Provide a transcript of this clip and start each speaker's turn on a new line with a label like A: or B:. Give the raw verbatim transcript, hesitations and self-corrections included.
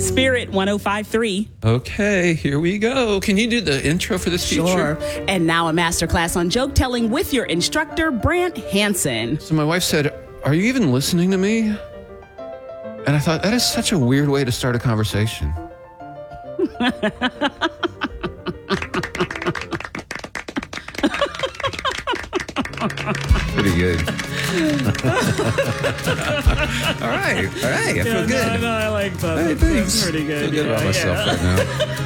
A: Spirit one oh five point three.
B: Okay, here we go. Can you do the intro for this feature?
A: Sure. And now a masterclass on joke telling with your instructor, Brant Hansen.
B: So my wife said, "Are you even listening to me?" And I thought, that is such a weird way to start a conversation. Pretty good. all right, all right. I feel
A: yeah,
B: good.
A: No, no, I like that.
B: Hey,
A: That's,
B: thanks.
A: that's pretty good.
B: I feel good
A: yeah,
B: about myself
A: yeah.
B: right now.